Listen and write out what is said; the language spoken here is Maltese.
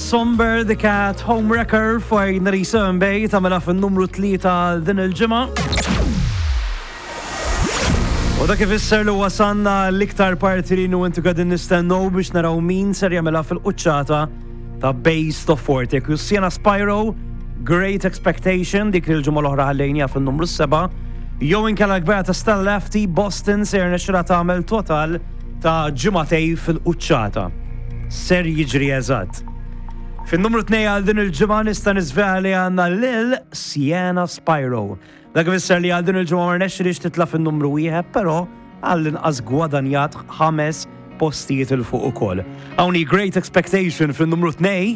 Somber the Cat Homewrecker fajna Sunbay tamela fin-numru 3 din il-ġimgħa. U dak ifisser li wasanna l-iktar parti li intu qegħdin nistennew biex naraw min ser jagħmilha fil-quċċata ta' Base of 40. Sienna Spyro, Great Expectation, dik il-ġimgħa l-oħra ħallejnija fin-numru 7. Jew inkella kbira ta' Stan Lefty, Boston ser nexxilha tagħmel total ta' ġimgħatej fil-quċċata. Ser jiġri eżatt. Fin-numru 2 għal din il-ġimgħa nista' nisvela li għandna lil Sienna Spyro. Dak ifisser li għal din il-ġimgħa ma rnexxilix titla' fin-numru 1, però għall-inqas gwadanjat 5 postijiet il fuq ukoll. Hawnhi Great Expectation fin-numru 2.